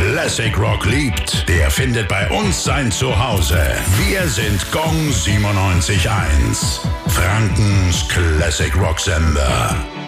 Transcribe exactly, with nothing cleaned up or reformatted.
Classic Rock liebt, der findet bei uns sein Zuhause. Wir sind Gong siebenundneunzig Komma eins. Frankens Classic Rock Sender.